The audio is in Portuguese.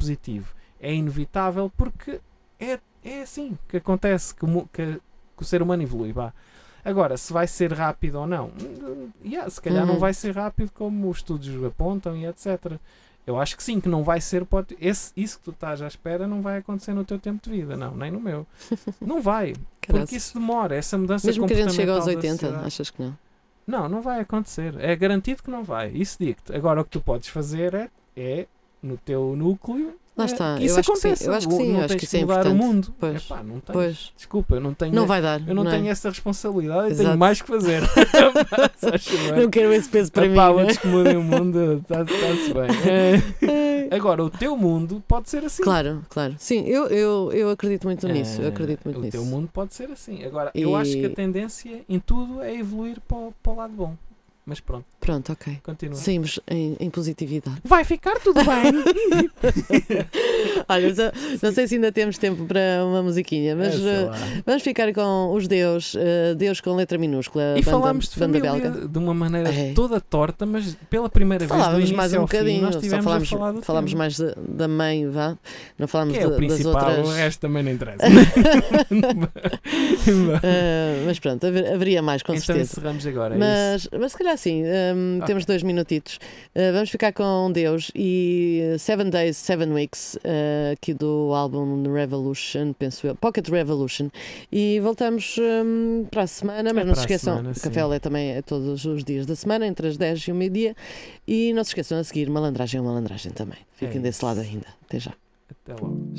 positivo. É inevitável porque é assim que acontece, que o ser humano evolui. Vá. Agora, se vai ser rápido ou não, se calhar não vai ser rápido como os estudos apontam e etc. Eu acho que sim, que não vai ser. Isso que tu estás à espera não vai acontecer no teu tempo de vida, não, nem no meu. Não vai, porque isso demora, essa mudança mesmo que a gente comportamental. chegue aos 80, achas que não? Não, não vai acontecer. É garantido que não vai. Isso digo-te. Agora, o que tu podes fazer é no teu núcleo. Lá está, isso eu acho acontece. Que sim, eu acho que sim, não eu acho tens que isso é mudar importante. o mundo. Pois, Epá, não tens. pois. Desculpa, eu não tenho. Não vai dar. Eu não tenho é? essa responsabilidade. Exato. Eu tenho mais que fazer. Não quero esse peso para mim. Antes que mudem o mundo, está-se bem. Agora, o teu mundo pode ser assim. Claro. Sim, eu acredito muito nisso. O teu mundo pode ser assim. Agora, eu acho que a tendência em tudo é evoluir para o lado bom. Mas pronto. Pronto, ok. Continua. Saímos em positividade. Vai ficar tudo bem. Olha, não sei se ainda temos tempo para uma musiquinha, mas vamos ficar com os Deus com letra minúscula. E falámos de família belga de uma maneira toda torta, mas pela primeira vez do início mais um bocadinho. Nós tivemos a falar do falámos tema. Mais da mãe, vá. Não falámos que é o principal, das outras. O resto também não interessa. Mas pronto, haveria mais, com certeza. Então encerramos agora. Mas se calhar sim, temos 2 minutitos. Vamos ficar com Deus e 7 Days, 7 Weeks, aqui do álbum Revolution, penso eu, Pocket Revolution. E voltamos para a semana, mas não se esqueçam, o Café ao Lé também é todos os dias da semana, entre as 10 e o meio-dia. E não se esqueçam a seguir Malandragem ou Malandragem também. Fiquem desse lado ainda. Até já. Até logo.